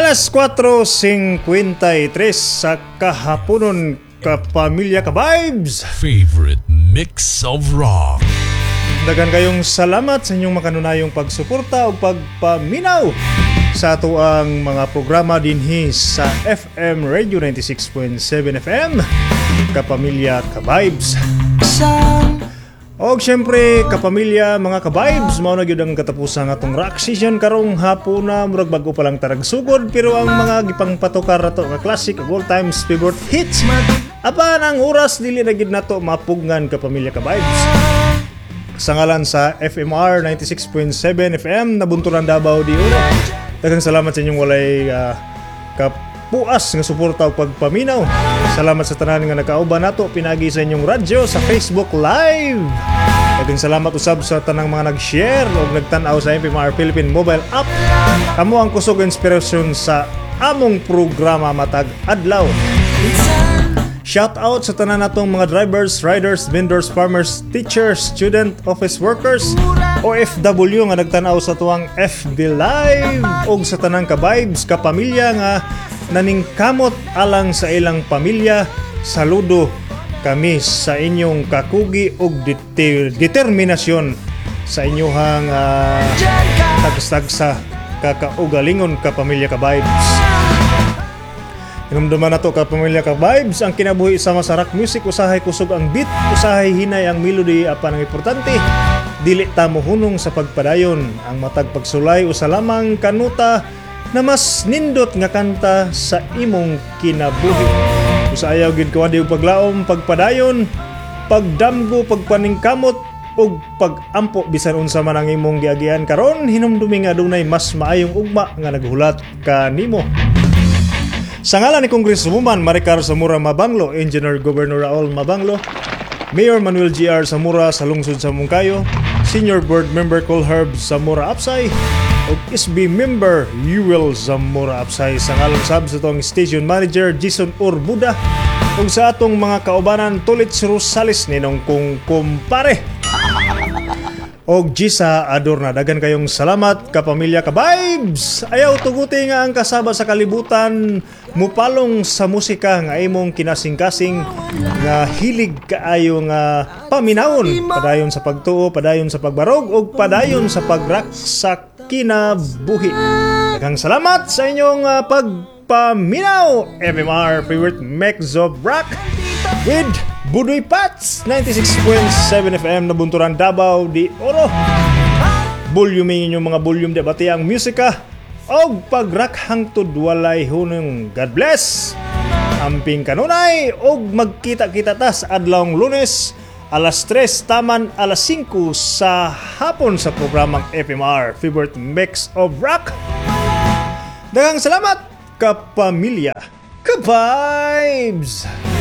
Alas 4:53 sa kahaponon, kapamilya ka-vibes. Favorite mix of rock. Dagan kayong salamat sa inyong makanunayong pagsuporta o pagpaminaw sa ato ang mga programa dinhi sa FM Radio 96.7 FM, kapamilya ka-vibes. O syempre, kapamilya, mga ka-vibes, mao na gyud ang katapusan atong rock season karong hapon na murag bago pa lang tarag sugod, pero ang mga gipang patukar nato nga classic all times favorite hits apan ang oras dili na gyud nato mapugngan, kapamilya ka-vibes. Sa ngalan sa FMR 96.7 FM nabunturan Davao di Oro, daghang salamat sa inyong walay kapuas nga suporta o pagpaminaw. Salamat sa tanan nga nakauban nato pinagi sa inyong radyo sa Facebook Live. Daghang salamat usab sa tanang mga nag-share o nagtan-aw sa FMR Philippine mobile app. Kamo ang kusog inspirasyon sa among programa matag adlaw. Shout out sa tanan natong mga drivers, riders, vendors, farmers, teachers, student, office workers, OFW nga nagtan-aw sa tuwang FB Live, ug sa tanang ka-vibes, kapamilya nga naningkamot alang sa ilang pamilya. Saludo kami sa inyong kakugi ug determinasyon sa inyong tagstag sa kakaugalingon, kapamilya ka-vibes. Hinumduman na to, kapamilya ka-vibes, ang kinabuhi sa masarak music, usahay kusog ang beat, usahay hinay ang melody, apan ang importante dili ta mohunong sa pagpadayon. Ang matag pagsulay usa lamang kanuta na mas nindot nga kanta sa imong kinabuhi. Usayaw gid kawadi og paglaom, pagpadayon, pagdamgo, pagpaningkamot ug pagampo bisan unsa man ang imong giagian karon. Hinumdumi nga adunay mas maayong ugma nga naghulat kanimo. Sa ngalan ni Congresswoman Maricar Zamora Mabanglo, Engineer Governor Raul Mabanglo, Mayor Manuel G.R. Zamora sa lungsod sa Mungkayo, Senior Board Member Colherb Zamora Apsay, ug SB Member Yuel Zamora Apsay, sa ngalan sab sa itong Station Manager Jason Urbuda, ug sa atong mga kaubanan Tulits Rosales ninong kong kumpare og Gisa Adorna. Dagan kayong salamat, kapamilya ka-vibes. Ayaw tuguti nga ang kasaba sa kalibutan mupalong sa musika nga imong kinasing-kasing nga hilig kaayo nga paminawon, padayon sa pagtuo, padayon sa pagbarog ug padayon sa pagrak sa kinabuhi. Daghang salamat sa inyong pagpaminaw. MMR favorite mix of rock with Budoy Pats 96.7 FM nabunturan Davao di Oro. Volume inyong mga volume de bati ang musika og pag-rock hangtod walay hunong. God bless. Amping kanunay og magkita-kita ta sa adlawng Lunes alas 3 taman alas 5 sa hapon sa programang FMR favorite mix of rock. Daghang salamat, kapamilya ka-vibes.